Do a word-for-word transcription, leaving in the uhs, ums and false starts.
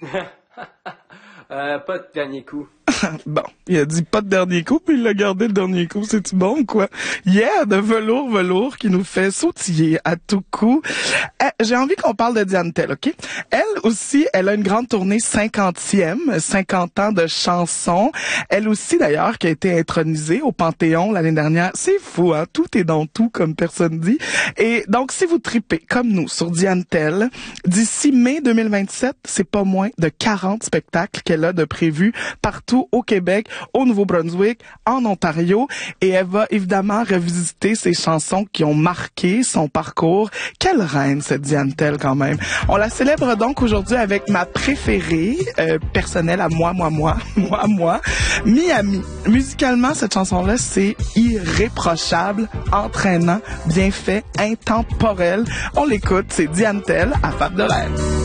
euh, pas de dernier coup. Bon, il a dit pas de dernier coup, puis il l'a gardé le dernier coup. C'est-tu bon ou quoi? Yeah, de velours, velours qui nous fait sautiller à tout coup. Eh, j'ai envie qu'on parle de Diane Tell, OK? Elle aussi, elle a une grande tournée cinquantième, cinquante ans de chansons. Elle aussi, d'ailleurs, qui a été intronisée au Panthéon l'année dernière. C'est fou, hein? Tout est dans tout, comme personne dit. Et donc, si vous tripez, comme nous, sur Diane Tell, d'ici mai deux mille vingt-sept, c'est pas moins de quarante spectacles qu'elle a de prévus partout au Québec, au Nouveau-Brunswick, en Ontario, et elle va évidemment revisiter ses chansons qui ont marqué son parcours. Quelle reine, cette Diane Tell, quand même. On la célèbre donc aujourd'hui avec ma préférée, euh, personnelle à moi, moi, moi, moi, moi, Miami. Musicalement, cette chanson-là, c'est irréprochable, entraînant, bien fait, intemporel. On l'écoute, c'est Diane Tell à Fab de Rêve.